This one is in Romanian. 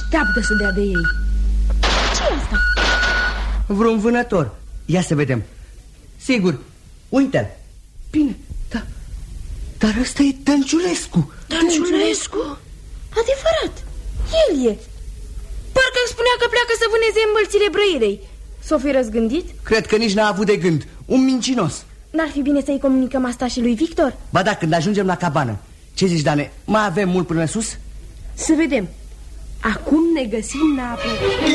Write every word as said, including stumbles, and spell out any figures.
așteaptă să dea de ei. Ce-i asta? Vreun vânător. Ia să vedem. Sigur, uite-l. Bine, da. Dar ăsta e Dănciulescu. Dănciulescu? Adevărat, el e. Parcă îmi spunea că pleacă să vâneze îmbălțile Brăirei. S-o fi răzgândit? Cred că nici n-a avut de gând. Un mincinos. N-ar fi bine să-i comunicăm asta și lui Victor? Ba da, când ajungem la cabană. Ce zici, Dane? Mai avem mult până sus? Să vedem. Acum ne găsim la apă.